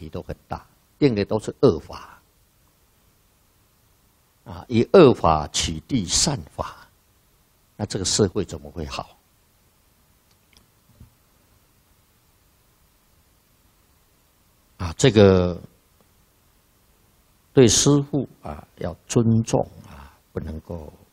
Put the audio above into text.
题都很大，定的都是恶法啊，以恶法取缔善法，那这个社会怎么会好？啊，这个对师父啊要尊重啊，不能够